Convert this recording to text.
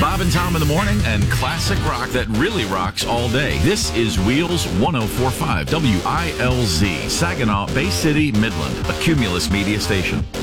Bob and Tom in the morning and classic rock that really rocks all day. This is Wheels 1045 WILZ, Saginaw, Bay City, Midland, a Cumulus media station.